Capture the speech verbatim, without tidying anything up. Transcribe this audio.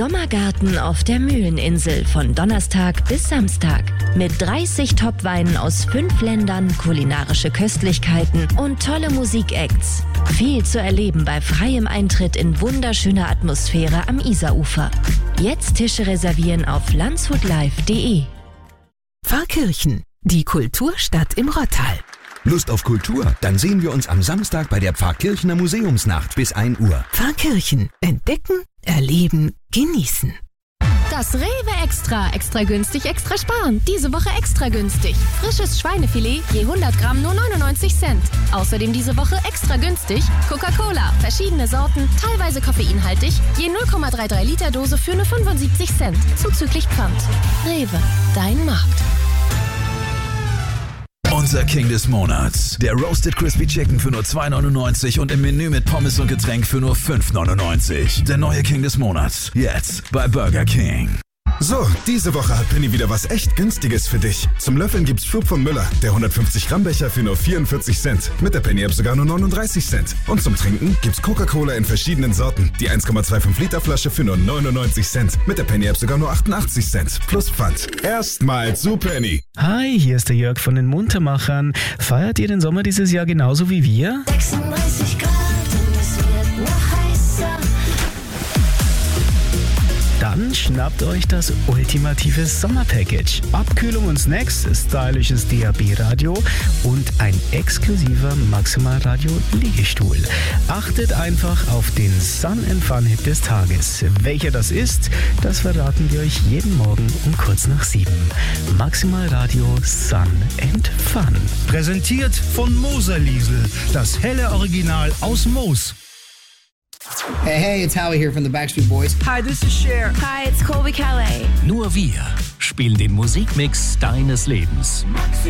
Sommergarten auf der Mühleninsel von Donnerstag bis Samstag. Mit dreißig Top-Weinen aus fünf Ländern, kulinarische Köstlichkeiten und tolle Musikacts. Viel zu erleben bei freiem Eintritt in wunderschöner Atmosphäre am Isarufer. Jetzt Tische reservieren auf landshutlive punkt de. Pfarrkirchen, die Kulturstadt im Rottal. Lust auf Kultur? Dann sehen wir uns am Samstag bei der Pfarrkirchener Museumsnacht bis ein Uhr. Pfarrkirchen. Entdecken, erleben, genießen. Das Rewe Extra. Extra günstig, extra sparen. Diese Woche extra günstig. Frisches Schweinefilet je hundert Gramm nur neunundneunzig Cent. Außerdem diese Woche extra günstig Coca-Cola. Verschiedene Sorten, teilweise koffeinhaltig. Je null Komma dreiunddreißig Liter Dose für nur fünfundsiebzig Cent. Zuzüglich Pfand. Rewe. Dein Markt. Unser King des Monats. Der Roasted Crispy Chicken für nur zwei neunundneunzig und im Menü mit Pommes und Getränk für nur fünf neunundneunzig. Der neue King des Monats. Jetzt bei Burger King. So, diese Woche hat Penny wieder was echt Günstiges für dich. Zum Löffeln gibt's Flup von Müller, der hundertfünfzig Gramm Becher für nur vierundvierzig Cent. Mit der Penny-App sogar nur neununddreißig Cent. Und zum Trinken gibt's Coca-Cola in verschiedenen Sorten. Die eins Komma fünfundzwanzig Liter Flasche für nur neunundneunzig Cent. Mit der Penny-App sogar nur achtundachtzig Cent. Plus Pfand. Erstmal zu Penny. Hi, hier ist der Jörg von den Muntermachern. Feiert ihr den Sommer dieses Jahr genauso wie wir? sechsunddreißig Grad und es wird noch heißer. Dann schnappt euch das ultimative Sommerpackage. Abkühlung und Snacks, stylisches D A B-Radio und ein exklusiver Maximalradio-Liegestuhl. Achtet einfach auf den Sun and Fun Hit des Tages. Welcher das ist, das verraten wir euch jeden Morgen um kurz nach sieben. Maximalradio Sun and Fun. Präsentiert von Moser-Liesel, das helle Original aus Moos. Hey, hey, it's Howie here from the Backstreet Boys. Hi, this is Cher. Hi, it's Colby Calais. Nur wir spielen den Musikmix deines Lebens.